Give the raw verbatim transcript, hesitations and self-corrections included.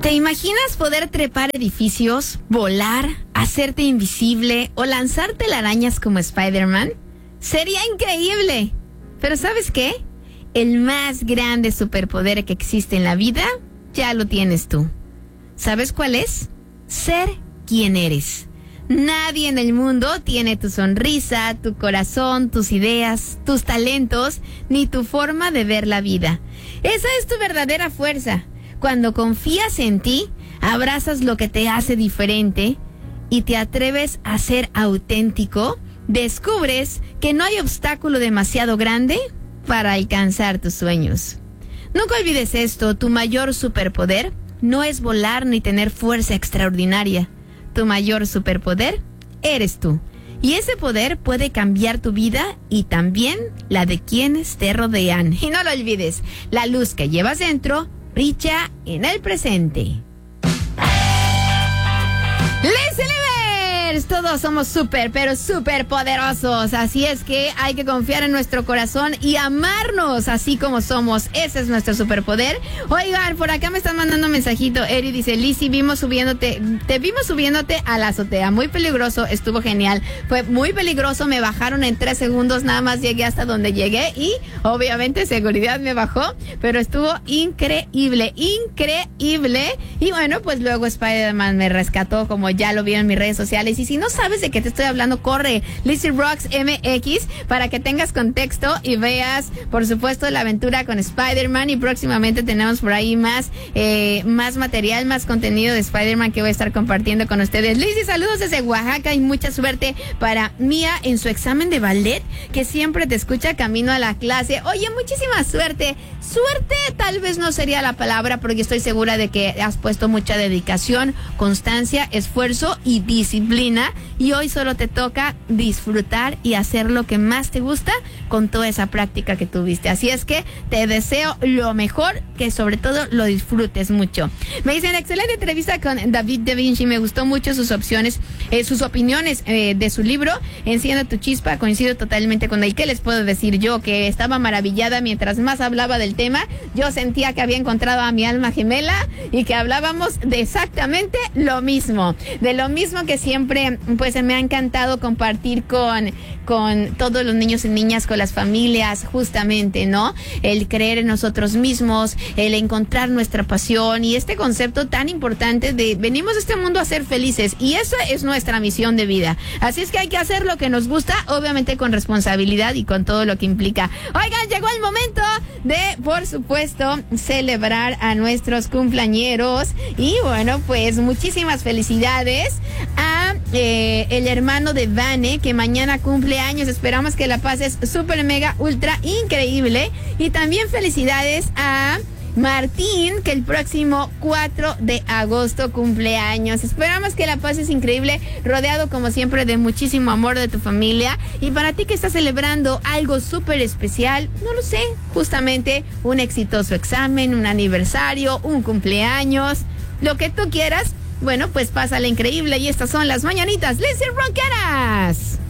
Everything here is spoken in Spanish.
¿Te imaginas poder trepar edificios, volar, hacerte invisible o lanzar telarañas como Spider-Man? Sería increíble. Pero ¿sabes qué? El más grande superpoder que existe en la vida, ya lo tienes tú. ¿Sabes cuál es? Ser quien eres. Nadie en el mundo tiene tu sonrisa, tu corazón, tus ideas, tus talentos, ni tu forma de ver la vida. Esa es tu verdadera fuerza. Cuando confías en ti, abrazas lo que te hace diferente y te atreves a ser auténtico, descubres que no hay obstáculo demasiado grande para alcanzar tus sueños. Nunca olvides esto, tu mayor superpoder no es volar ni tener fuerza extraordinaria. Tu mayor superpoder eres tú. Y ese poder puede cambiar tu vida y también la de quienes te rodean. Y no lo olvides, la luz que llevas dentro brilla en el presente. ¡Listen, Livers! Todos somos súper, pero súper poderosos. Así es que hay que confiar en nuestro corazón y amarnos así como somos. Ese es nuestro superpoder. Oigan, por acá me están mandando un mensajito. Eri dice, Lizzy, vimos subiéndote, te vimos subiéndote a la azotea. Muy peligroso, estuvo genial. Fue muy peligroso, me bajaron en tres segundos. Nada más llegué hasta donde llegué y obviamente seguridad me bajó. Pero estuvo increíble, increíble. Y bueno, pues luego Spider-Man me rescató, como ya lo vieron en mis redes sociales. Y si no sabes de qué te estoy hablando, corre Lizzy Rocks M X para que tengas contexto y veas, por supuesto, la aventura con Spider-Man. Y próximamente tenemos por ahí más, eh, más material, más contenido de Spider-Man que voy a estar compartiendo con ustedes. Lizzy, saludos desde Oaxaca y mucha suerte para Mía en su examen de ballet, que siempre te escucha camino a la clase. Oye, muchísima suerte. Suerte tal vez no sería la palabra, porque estoy segura de que has puesto mucha dedicación, constancia, esfuerzo y disciplina, y hoy solo te toca disfrutar y hacer lo que más te gusta con toda esa práctica que tuviste. Así es que te deseo lo mejor, que sobre todo lo disfrutes mucho. Me dicen, excelente entrevista con David Da Vinci, me gustó mucho sus opciones, eh, sus opiniones eh, de su libro, Enciende tu chispa, coincido totalmente con él. ¿Qué les puedo decir yo? Que estaba maravillada mientras más hablaba del tema, yo sentía que había encontrado a mi alma gemela y que hablábamos de exactamente lo mismo, de lo mismo que siempre pues me ha encantado compartir con, con todos los niños y niñas, con las familias, justamente, ¿no? El creer en nosotros mismos, el encontrar nuestra pasión y este concepto tan importante de venimos a este mundo a ser felices, y esa es nuestra misión de vida. Así es que hay que hacer lo que nos gusta, obviamente con responsabilidad y con todo lo que implica. Oigan, llegó el momento de, por supuesto, celebrar a nuestros cumpleañeros. Y bueno, pues muchísimas felicidades a eh, el hermano de Vane, que mañana cumple años. Esperamos que la pases súper, mega, ultra increíble. Y también felicidades a Martín, que el próximo cuatro de agosto cumple años. Esperamos que la pases increíble, rodeado como siempre de muchísimo amor de tu familia. Y para ti que estás celebrando algo súper especial, no lo sé, justamente un exitoso examen, un aniversario, un cumpleaños, lo que tú quieras, bueno, pues pásala increíble. Y estas son las mañanitas Lizzy Rockeras.